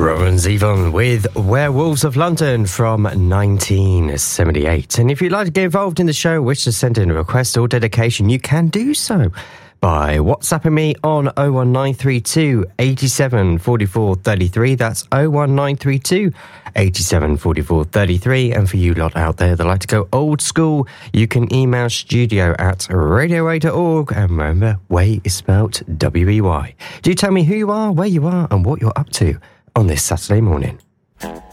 Robin Zevon with Werewolves of London from 1978. And if you'd like to get involved in the show, wish to send in a request or dedication, you can do so by WhatsApping me on 01932 87 44 33. That's 01932 87 44 33. And for you lot out there that like to go old school, you can email studio@radioway.org. And remember, Way is spelt W-E-Y. Do tell me who you are, where you are, and what you're up to on this Saturday morning.